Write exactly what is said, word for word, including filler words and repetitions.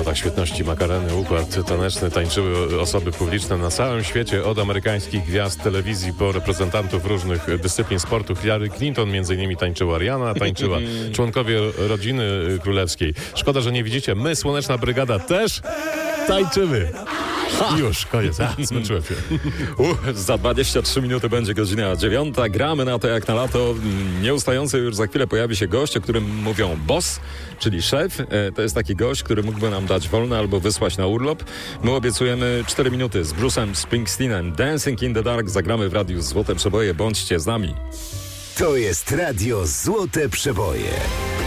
latach świetności Makareny układ taneczny tańczyły osoby publiczne na całym świecie, od amerykańskich gwiazd telewizji po reprezentantów różnych dyscyplin sportu. Hillary Clinton między innymi tańczyła, Rihanna tańczyła, członkowie rodziny królewskiej. Szkoda, że nie widzicie, my, Słoneczna Brygada, też tańczymy. Ha! Już, koniec. A, zmęczyłem się. Uh, za dwadzieścia trzy minuty będzie godzina dziewiąta. Gramy na to jak na lato. Nieustający już za chwilę pojawi się gość, o którym mówią boss, czyli szef. E, to jest taki gość, który mógłby nam dać wolne albo wysłać na urlop. My obiecujemy cztery minuty z Bruce'em Springsteenem. Dancing in the Dark zagramy w radiu Złote Przeboje. Bądźcie z nami. To jest radio Złote Przeboje.